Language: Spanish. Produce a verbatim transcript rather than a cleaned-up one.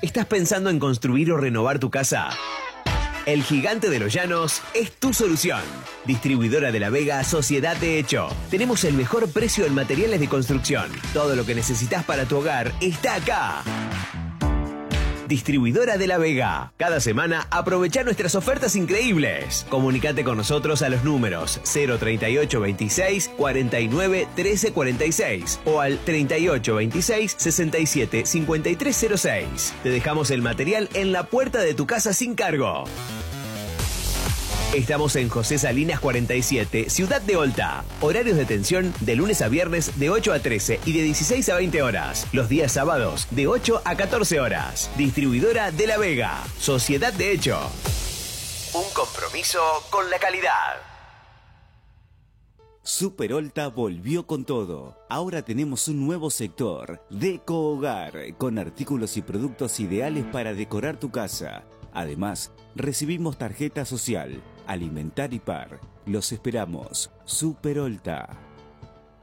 ¿Estás pensando en construir o renovar tu casa? El Gigante de los Llanos es tu solución. Distribuidora de la Vega, Sociedad de Hecho. Tenemos el mejor precio en materiales de construcción. Todo lo que necesitas para tu hogar está acá. Distribuidora de la Vega. Cada semana aprovecha nuestras ofertas increíbles. Comunicate con nosotros a los números cero treinta y ocho veintiséis cuarenta y nueve trece cuarenta y seis o al treinta y ocho veintiséis sesenta y siete cincuenta y tres cero seis. Te dejamos el material en la puerta de tu casa sin cargo. Estamos en José Salinas cuarenta y siete, Ciudad de Olta. Horarios de atención de lunes a viernes de ocho a trece y de dieciséis a veinte horas. Los días sábados de ocho a catorce horas. Distribuidora de la Vega. Sociedad de Hecho. Un compromiso con la calidad. Super Olta volvió con todo. Ahora tenemos un nuevo sector, Deco Hogar, con artículos y productos ideales para decorar tu casa. Además, recibimos tarjeta social, Alimentar y Par. Los esperamos. Super Olta.